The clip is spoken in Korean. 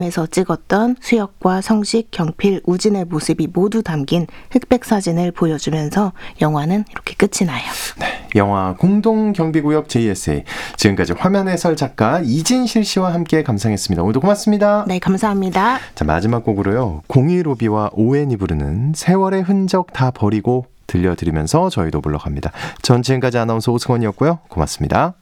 에서 찍었던 수혁과 성식, 경필, 우진의 모습이 모두 담긴 흑백 사진을 보여주면서 영화는 이렇게 끝이 나요. 네, 영화 공동경비구역 JSA. 지금까지 화면 해설 작가 이진실 씨와 함께 감상했습니다. 오늘도 고맙습니다. 네, 감사합니다. 자, 마지막 곡으로요. 015B와 오웬이 부르는 세월의 흔적 다 버리고 들려드리면서 저희도 물러갑니다. 전 지금까지 아나운서 오승원이었고요. 고맙습니다.